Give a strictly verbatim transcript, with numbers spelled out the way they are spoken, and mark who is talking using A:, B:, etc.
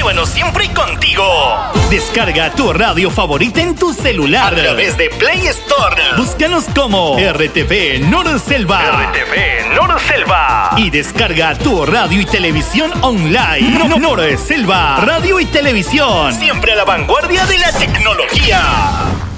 A: bueno, siempre contigo. Descarga tu radio favorita en tu celular a través de Play Store. Búscanos como R T V Norselva. R T V Norselva. Y descarga tu radio y televisión online. No, no, Norselva. Radio y televisión. Siempre a la vanguardia de la tecnología.